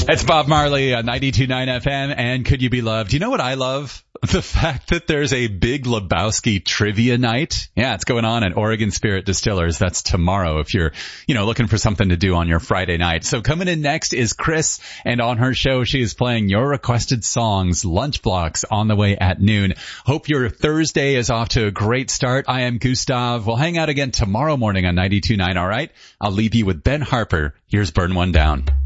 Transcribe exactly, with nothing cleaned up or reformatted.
It's Bob Marley on ninety-two point nine F M and Could You Be Loved? You know what I love? The fact that there's a Big Lebowski trivia night. Yeah, it's going on at Oregon Spirit Distillers. That's tomorrow if you're, you know, looking for something to do on your Friday night. So coming in next is Chris, and on her show she is playing your requested songs, Lunch Blocks, on the way at noon. Hope your Thursday is off to a great start. I am Gustav. We'll hang out again tomorrow morning on ninety-two point nine, all right? I'll leave you with Ben Harper. Here's Burn One Down.